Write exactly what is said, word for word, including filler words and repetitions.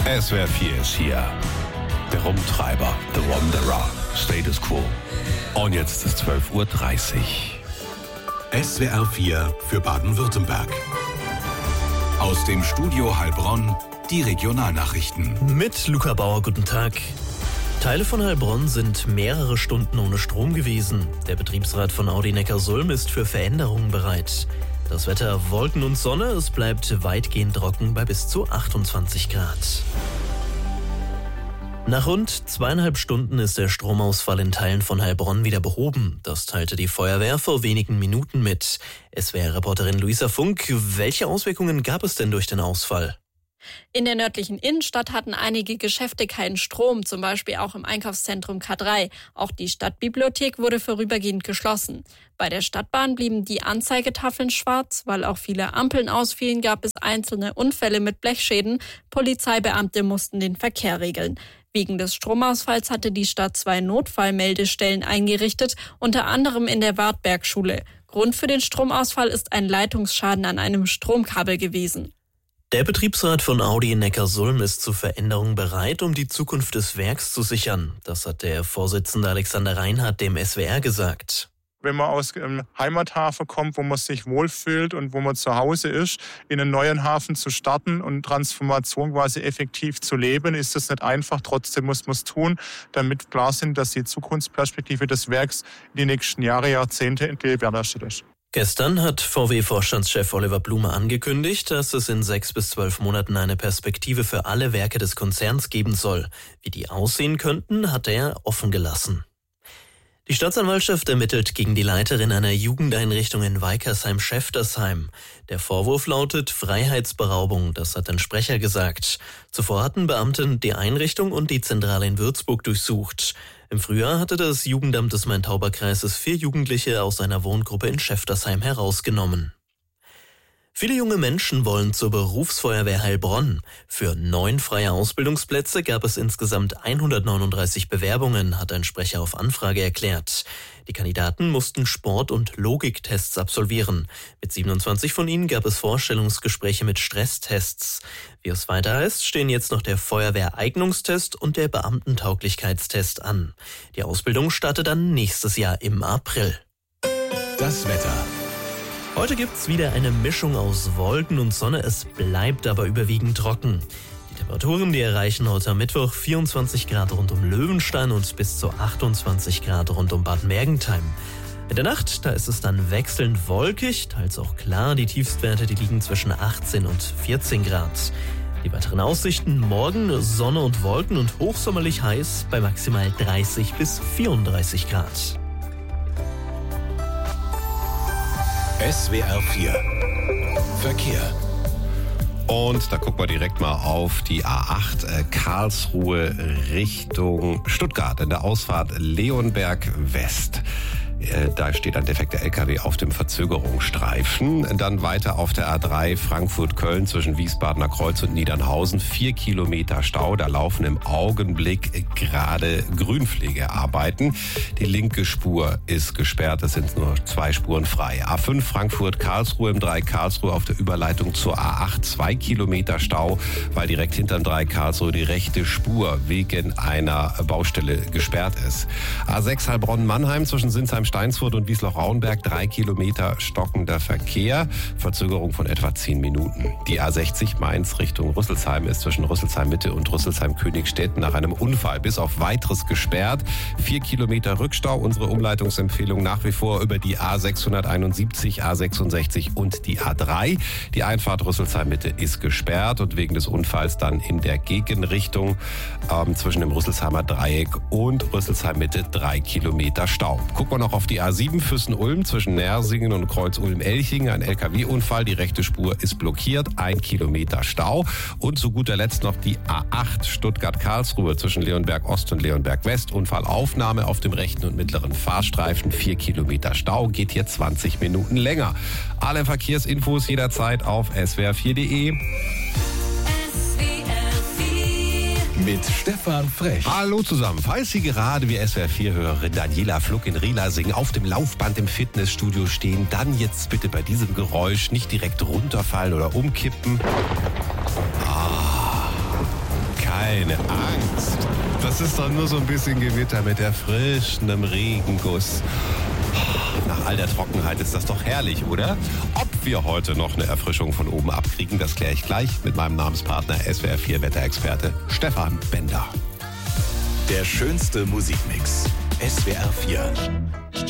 S W R vier ist hier. Der Rumtreiber, The Wanderer, Status Quo. Und jetzt ist zwölf Uhr dreißig. S W R vier für Baden-Württemberg. Aus dem Studio Heilbronn, die Regionalnachrichten. Mit Luca Bauer, guten Tag. Teile von Heilbronn sind mehrere Stunden ohne Strom gewesen. Der Betriebsrat von Audi Neckarsulm ist für Veränderungen bereit. Das Wetter Wolken und Sonne, es bleibt weitgehend trocken bei bis zu achtundzwanzig Grad. Nach rund zweieinhalb Stunden ist der Stromausfall in Teilen von Heilbronn wieder behoben. Das teilte die Feuerwehr vor wenigen Minuten mit. S W R-Reporterin Luisa Funk, welche Auswirkungen gab es denn durch den Ausfall? In der nördlichen Innenstadt hatten einige Geschäfte keinen Strom, zum Beispiel auch im Einkaufszentrum K drei. Auch die Stadtbibliothek wurde vorübergehend geschlossen. Bei der Stadtbahn blieben die Anzeigetafeln schwarz. Weil auch viele Ampeln ausfielen, gab es einzelne Unfälle mit Blechschäden. Polizeibeamte mussten den Verkehr regeln. Wegen des Stromausfalls hatte die Stadt zwei Notfallmeldestellen eingerichtet, unter anderem in der Wartbergschule. Grund für den Stromausfall ist ein Leitungsschaden an einem Stromkabel gewesen. Der Betriebsrat von Audi in Neckarsulm ist zu Veränderungen bereit, um die Zukunft des Werks zu sichern. Das hat der Vorsitzende Alexander Reinhardt dem S W R gesagt. Wenn man aus einem Heimathafen kommt, wo man sich wohlfühlt und wo man zu Hause ist, in einen neuen Hafen zu starten und Transformation quasi effektiv zu leben, ist das nicht einfach. Trotzdem muss man es tun, damit klar sind, dass die Zukunftsperspektive des Werks in den nächsten Jahren, Jahrzehnte gewährleistet ist. Gestern hat V W-Vorstandschef Oliver Blume angekündigt, dass es in sechs bis zwölf Monaten eine Perspektive für alle Werke des Konzerns geben soll. Wie die aussehen könnten, hat er offen gelassen. Die Staatsanwaltschaft ermittelt gegen die Leiterin einer Jugendeinrichtung in Weikersheim-Schäftersheim. Der Vorwurf lautet Freiheitsberaubung, das hat ein Sprecher gesagt. Zuvor hatten Beamte die Einrichtung und die Zentrale in Würzburg durchsucht. Im Frühjahr hatte das Jugendamt des Main-Tauber-Kreises vier Jugendliche aus einer Wohngruppe in Schäftersheim herausgenommen. Viele junge Menschen wollen zur Berufsfeuerwehr Heilbronn. Für neun freie Ausbildungsplätze gab es insgesamt hundertneununddreißig Bewerbungen, hat ein Sprecher auf Anfrage erklärt. Die Kandidaten mussten Sport- und Logiktests absolvieren. Mit siebenundzwanzig von ihnen gab es Vorstellungsgespräche mit Stresstests. Wie es weiter heißt, stehen jetzt noch der Feuerwehreignungstest und der Beamtentauglichkeitstest an. Die Ausbildung startet dann nächstes Jahr im April. Das Wetter. Heute gibt's wieder eine Mischung aus Wolken und Sonne, es bleibt aber überwiegend trocken. Die Temperaturen, die erreichen heute am Mittwoch vierundzwanzig Grad rund um Löwenstein und bis zu achtundzwanzig Grad rund um Bad Mergentheim. In der Nacht, da ist es dann wechselnd wolkig, teils auch klar, die Tiefstwerte, die liegen zwischen achtzehn und vierzehn Grad. Die weiteren Aussichten: morgen Sonne und Wolken und hochsommerlich heiß bei maximal dreißig bis vierunddreißig Grad. S W R vier Verkehr. Und da gucken wir direkt mal auf die A acht äh, Karlsruhe Richtung Stuttgart in der Ausfahrt Leonberg West. Da steht ein defekter L K W auf dem Verzögerungsstreifen. Dann weiter auf der A drei Frankfurt-Köln zwischen Wiesbadener Kreuz und Niedernhausen. Vier Kilometer Stau. Da laufen im Augenblick gerade Grünpflegearbeiten. Die linke Spur ist gesperrt. Es sind nur zwei Spuren frei. A fünf Frankfurt-Karlsruhe im Dreieck Karlsruhe auf der Überleitung zur A acht. Zwei Kilometer Stau, weil direkt hinterm Dreieck Karlsruhe die rechte Spur wegen einer Baustelle gesperrt ist. A sechs Heilbronn-Mannheim zwischen Sinsheim Steinsfurt und Wiesloch-Rauenberg, drei Kilometer stockender Verkehr, Verzögerung von etwa zehn Minuten. Die A sechzig Mainz Richtung Rüsselsheim ist zwischen Rüsselsheim-Mitte und Rüsselsheim-Königstedt nach einem Unfall bis auf weiteres gesperrt. Vier Kilometer Rückstau, unsere Umleitungsempfehlung nach wie vor über die A sechshunderteinundsiebzig, A sechsundsechzig und die A drei. Die Einfahrt Rüsselsheim-Mitte ist gesperrt und wegen des Unfalls dann in der Gegenrichtung ähm, zwischen dem Rüsselsheimer Dreieck und Rüsselsheim-Mitte drei Kilometer Stau. Gucken wir noch auf die A sieben Füssen-Ulm zwischen Nersingen und Kreuz-Ulm-Elchingen. Ein L K W-Unfall, die rechte Spur ist blockiert, ein Kilometer Stau. Und zu guter Letzt noch die A acht Stuttgart-Karlsruhe zwischen Leonberg Ost und Leonberg West. Unfallaufnahme auf dem rechten und mittleren Fahrstreifen, vier Kilometer Stau, geht hier zwanzig Minuten länger. Alle Verkehrsinfos jederzeit auf S W R vier punkt de. Mit Stefan Frech. Hallo zusammen. Falls Sie gerade wie S W R vier-Hörerin Daniela Fluck in Rielasing auf dem Laufband im Fitnessstudio stehen, dann jetzt bitte bei diesem Geräusch nicht direkt runterfallen oder umkippen. Ah. Angst. Das ist doch nur so ein bisschen Gewitter mit erfrischendem Regenguss. Nach all der Trockenheit ist das doch herrlich, oder? Ob wir heute noch eine Erfrischung von oben abkriegen, das kläre ich gleich mit meinem Namenspartner S W R vier Wetterexperte Stefan Bender. Der schönste Musikmix. S W R vier.